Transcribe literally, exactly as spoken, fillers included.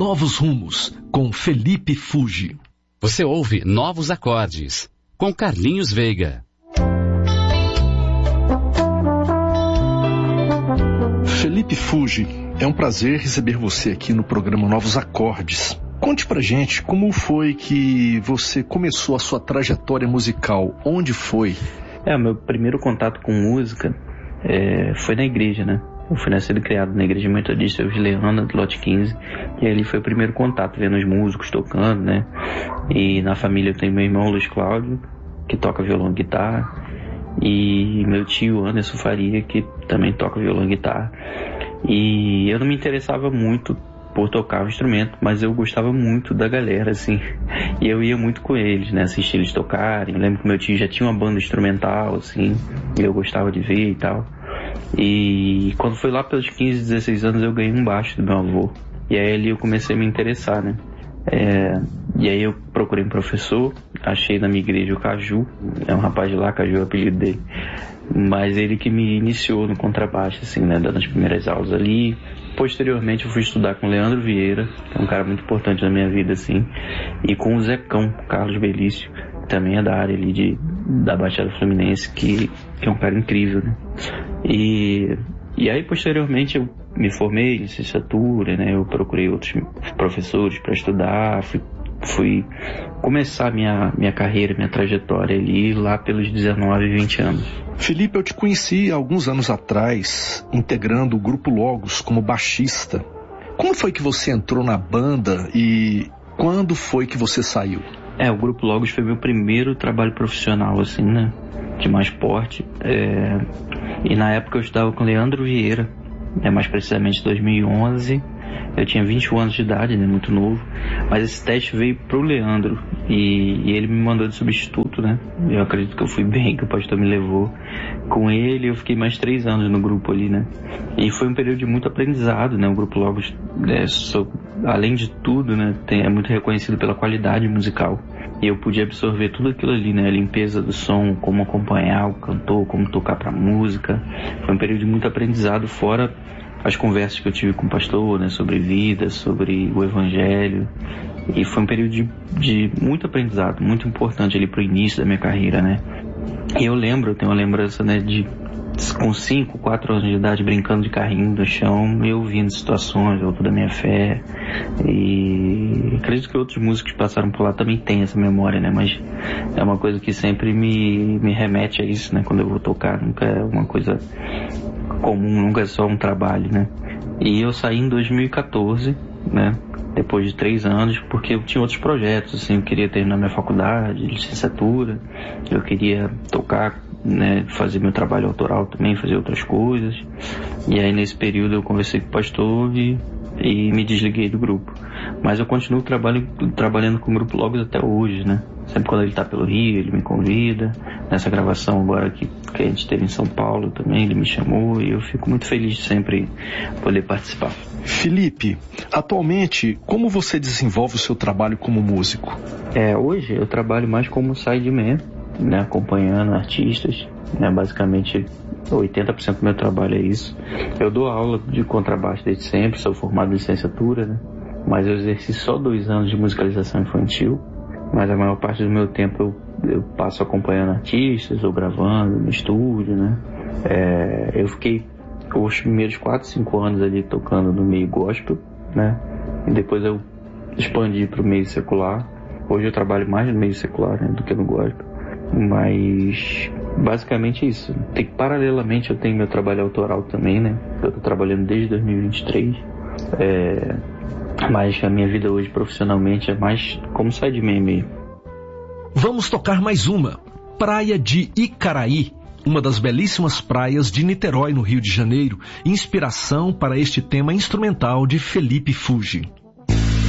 Novos Rumos, com Felipe Fuji. Você ouve Novos Acordes, com Carlinhos Veiga. Felipe Fuji, é um prazer receber você aqui no programa Novos Acordes. Conte pra gente como foi que você começou a sua trajetória musical, onde foi? É, meu primeiro contato com música é, foi na igreja, né? Eu fui nascido e criado na igreja metodista Eugiliana, do lote quinze, e ali foi o primeiro contato, vendo os músicos tocando, né? E na família eu tenho meu irmão Luiz Cláudio, que toca violão e guitarra, e meu tio Anderson Faria, que também toca violão e guitarra. E eu não me interessava muito por tocar o instrumento, mas eu gostava muito da galera, assim, e eu ia muito com eles, né, assistir eles tocarem. Eu lembro que meu tio já tinha uma banda instrumental, assim, e eu gostava de ver e tal. E quando foi lá pelos quinze, dezesseis anos, eu ganhei um baixo do meu avô, e aí ali eu comecei a me interessar, né. É, e aí eu procurei um professor, achei na minha igreja o Caju, é um rapaz de lá, Caju é o apelido dele, mas ele que me iniciou no contrabaixo, assim, né, dando as primeiras aulas ali. Posteriormente eu fui estudar com o Leandro Vieira, que é um cara muito importante na minha vida, assim, e com o Zecão, Carlos Belício, que também é da área ali de, da Baixada Fluminense, que, que é um cara incrível, né. E, e aí posteriormente eu me formei em licenciatura, né, eu procurei outros professores para estudar, fui, fui começar minha, minha carreira, minha trajetória ali lá pelos dezenove, vinte anos. Felipe, eu te conheci há alguns anos atrás, integrando o Grupo Logos como baixista. Como foi que você entrou na banda e quando foi que você saiu? É, o Grupo Logos foi meu primeiro trabalho profissional, assim, né, de mais porte. É, e na época eu estudava com o Leandro Vieira, é, mais precisamente dois mil e onze. Eu tinha vinte e um anos de idade, né, muito novo, mas esse teste veio pro Leandro e, e ele me mandou de substituto, né. Eu acredito que eu fui bem, que o pastor me levou. Com ele eu fiquei mais três anos no grupo ali, né, e foi um período de muito aprendizado, né. O Grupo Logos, é, sou, além de tudo, né, tem, é muito reconhecido pela qualidade musical, e eu pude absorver tudo aquilo ali, né, a limpeza do som, como acompanhar o cantor, como tocar pra música. Foi um período de muito aprendizado, fora as conversas que eu tive com o pastor, né, sobre vida, sobre o evangelho, e foi um período de, de muito aprendizado, muito importante ali pro início da minha carreira, né. E eu lembro, eu tenho uma lembrança, né, de com cinco, quatro anos de idade, brincando de carrinho no chão, eu ouvindo situações, alto da minha fé, e acredito que outros músicos que passaram por lá também têm essa memória, né, mas é uma coisa que sempre me, me remete a isso, né, quando eu vou tocar, nunca é uma coisa comum, nunca é só um trabalho, né. E eu saí em dois mil e quatorze, né, depois de três anos, porque eu tinha outros projetos, assim, eu queria terminar minha faculdade, licenciatura, eu queria tocar, né, fazer meu trabalho autoral também, fazer outras coisas. E aí nesse período eu conversei com o pastor e, e me desliguei do grupo. Mas eu continuo trabalho, trabalhando com o Grupo Logos até hoje, né. Sempre quando ele está pelo Rio, ele me convida. Nessa gravação agora que, que a gente teve em São Paulo também, ele me chamou e eu fico muito feliz de sempre poder participar. Felipe, atualmente, como você desenvolve o seu trabalho como músico? É, hoje eu trabalho mais como sideman, né, acompanhando artistas, né, basicamente oitenta por cento do meu trabalho é isso. Eu dou aula de contrabaixo desde sempre, sou formado em licenciatura, né, mas eu exerci só dois anos de musicalização infantil, mas a maior parte do meu tempo eu, eu passo acompanhando artistas ou gravando no estúdio, né. É, eu fiquei os primeiros quatro, cinco anos ali tocando no meio gospel, né, e depois eu expandi para o meio secular. Hoje eu trabalho mais no meio secular, né, do que no gospel, mas basicamente isso. Tem que, paralelamente eu tenho meu trabalho autoral também, né, eu estou trabalhando desde dois mil e vinte e três, é, mas a minha vida hoje profissionalmente é mais como sideman mesmo. Vamos tocar mais uma, Praia de Icaraí, uma das belíssimas praias de Niterói, no Rio de Janeiro, inspiração para este tema instrumental de Felipe Fuji.